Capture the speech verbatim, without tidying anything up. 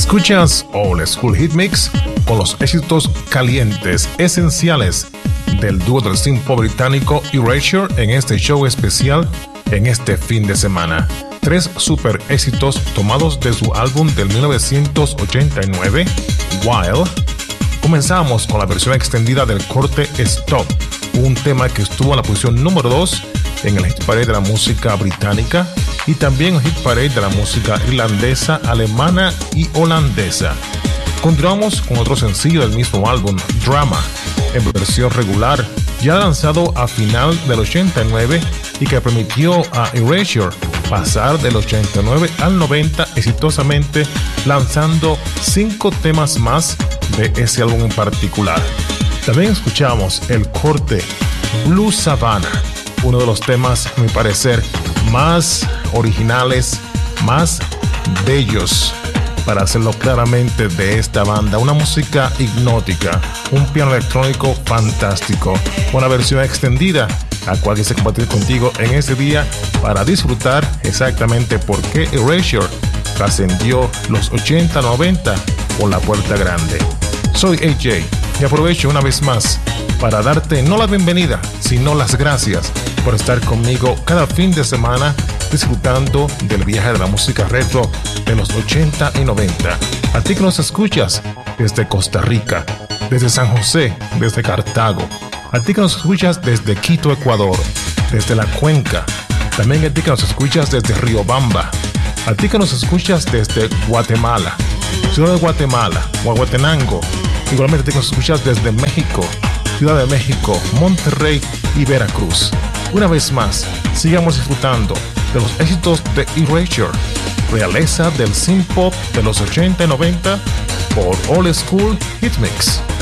Escuchas Old School Hit Mix con los éxitos calientes esenciales del dúo del synth pop británico Erasure en este show especial en este fin de semana. Tres super éxitos tomados de su álbum del mil novecientos ochenta y nueve, Wild. Comenzamos con la versión extendida del corte Stop, un tema que estuvo en la posición número dos en el hit parade de la música británica y también el hit parade de la música irlandesa, alemana y holandesa. Continuamos con otro sencillo del mismo álbum, Drama, en versión regular, ya lanzado a final del ochenta y nueve y que permitió a Erasure pasar del ochenta y nueve al noventa exitosamente, lanzando cinco temas más de ese álbum en particular. También escuchamos el corte Blue Savannah, uno de los temas, a mi parecer, más originales, más bellos, para hacerlo claramente, de esta banda. Una música hipnótica, un piano electrónico fantástico, una versión extendida a cual quise compartir contigo en este día para disfrutar exactamente por qué Erasure trascendió los ochenta noventa por la puerta grande. Soy A J y aprovecho una vez más para darte no la bienvenida, sino las gracias por estar conmigo cada fin de semana disfrutando del viaje de la música retro de los ochenta y noventa. A ti que nos escuchas desde Costa Rica, desde San José, desde Cartago, a ti que nos escuchas desde Quito, Ecuador, desde La Cuenca, también a ti que nos escuchas desde Riobamba, a ti que nos escuchas desde Guatemala, Ciudad de Guatemala, Huehuetenango, igualmente a ti que nos escuchas desde México, Ciudad de México, Monterrey y Veracruz. Una vez más, sigamos disfrutando de los éxitos de Erasure, realeza del synth pop de los ochenta y noventa por Old School Hit Mix.